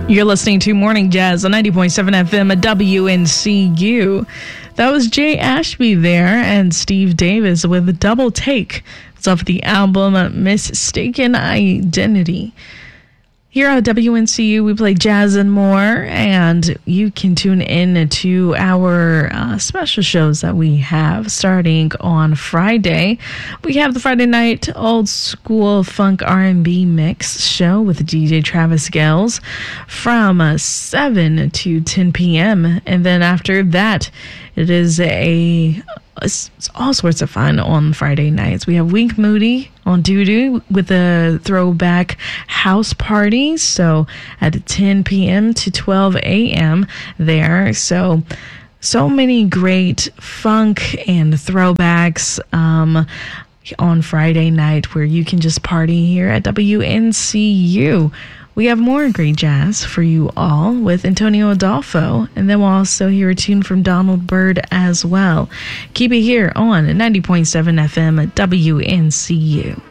You're listening to Morning Jazz on 90.7 FM at WNCU. That was Jay Ashby there and Steve Davis with Double Take. It's off the album Mistaken Identity. Here at WNCU, we play jazz and more, and you can tune in to our special shows that we have starting on Friday. We have the Friday night old school funk R&B mix show with DJ Travis Gales from 7 to 10 p.m. And then after that, it is it's all sorts of fun on Friday nights. We have Wink Moody on duty with a throwback house party. So at 10 p.m. to 12 a.m. there. So many great funk and throwbacks on Friday night where you can just party here at WNCU. We have more great jazz for you all with Antonio Adolfo, and then we'll also hear a tune from Donald Byrd as well. Keep it here on 90.7 FM at WNCU.